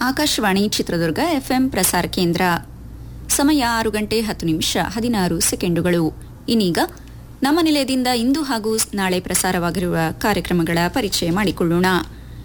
Akashvani Chitradurga FM ಪ್ರಸಾರ ಕೇಂದ್ರ. ಸಮಯ 6 ಗಂಟೆ 10 ನಿಮಿಷ 16 ಸೆಕೆಂಡುಗಳು. ಇನ್ನೀಗ ನಮ್ಮ ನಿಲಯದಿಂದ ಇಂದು ಹಾಗೂ ನಾಳೆ ಪ್ರಸಾರವಾಗಿರುವ ಕಾರ್ಯಕ್ರಮಗಳ ಪರಿಚಯ ಮಾಡಿಕೊಳ್ಳೋಣ.